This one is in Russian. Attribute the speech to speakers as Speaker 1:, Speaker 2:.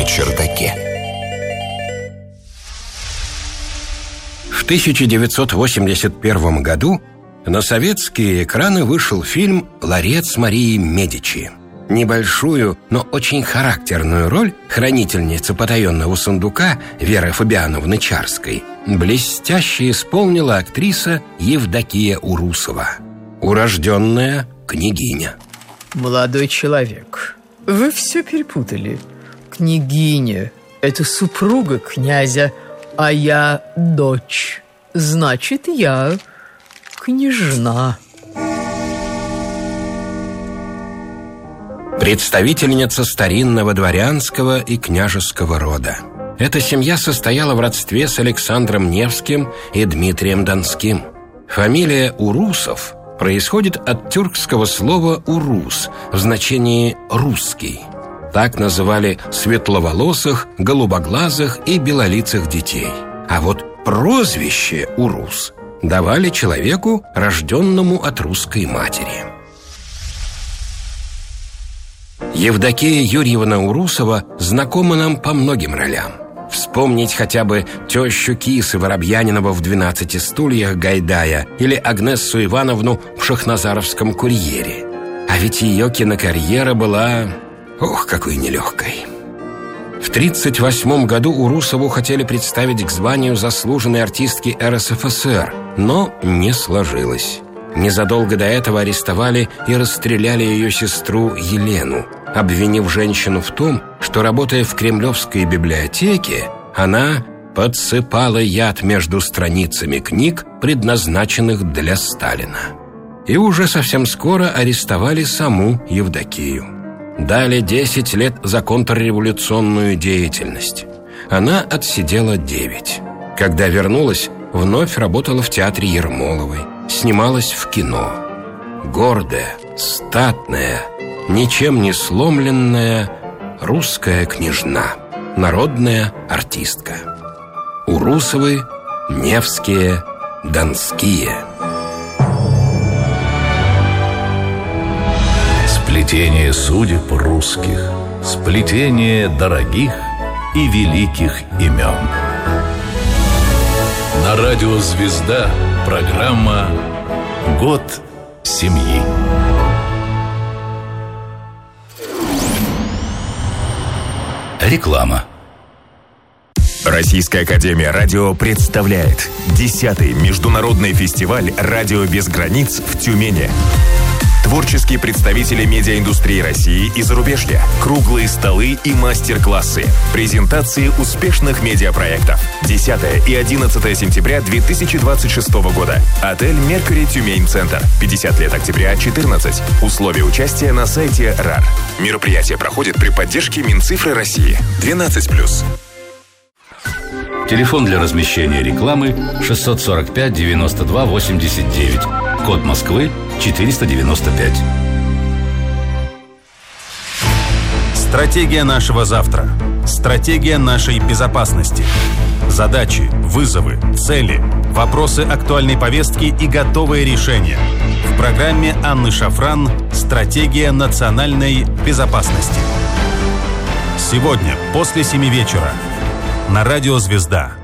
Speaker 1: на чердаке.
Speaker 2: В 1981 году на советские экраны вышел фильм «Ларец Марии Медичи». Небольшую, но очень характерную роль хранительницы потаенного сундука Веры Фабиановны Чарской блестяще исполнила актриса Евдокия Урусова, урожденная княгиня.
Speaker 3: Молодой человек, вы все перепутали. Княгиня – это супруга князя, а я дочь. Значит, я княжна.
Speaker 2: Представительница старинного дворянского и княжеского рода. Эта семья состояла в родстве с Александром Невским и Дмитрием Донским. Фамилия Урусов происходит от тюркского слова «урус» в значении «русский». Так называли светловолосых, голубоглазых и белолицых детей. А вот прозвище «урус» давали человеку, рожденному от русской матери. Евдокия Юрьевна Урусова знакома нам по многим ролям. Вспомнить хотя бы тещу Кисы Воробьянинова в «12 стульях» Гайдая или Агнессу Ивановну в «Шахназаровском курьере». А ведь ее кинокарьера была, какой нелегкой. В 1938 году Урусову хотели представить к званию заслуженной артистки РСФСР, но не сложилось. Незадолго до этого арестовали и расстреляли ее сестру Елену, обвинив женщину в том, что, работая в Кремлевской библиотеке, она подсыпала яд между страницами книг, предназначенных для Сталина. И уже совсем скоро арестовали саму Евдокию. Дали 10 лет за контрреволюционную деятельность. Она отсидела 9. Когда вернулась, вновь работала в театре Ермоловой, снималась в кино. Гордая, статная, ничем не сломленная русская княжна, народная артистка. Урусовы, Невские, Донские.
Speaker 4: Сплетение судеб русских, сплетение дорогих и великих имен. На радио «Звезда» программа «Год семьи». Реклама.
Speaker 1: Российская академия радио представляет 10-й международный фестиваль «Радио без границ» в Тюмени. Творческие представители медиаиндустрии России и зарубежья, круглые столы и мастер-классы, презентации успешных медиапроектов. 10 и 11 сентября 2026 года. Отель «Меркьюри Тюмень-Центр». 50 лет октября 14. Условия участия на сайте РАР. Мероприятие проходит при поддержке Минцифры России. 12+.
Speaker 4: Телефон для размещения рекламы 645 92 89. Код Москвы 495.
Speaker 5: Стратегия нашего завтра. Стратегия нашей безопасности. Задачи, вызовы, цели, вопросы актуальной повестки и готовые решения. В программе Анны Шафран «Стратегия национальной безопасности». Сегодня после 7 вечера на радио «Звезда».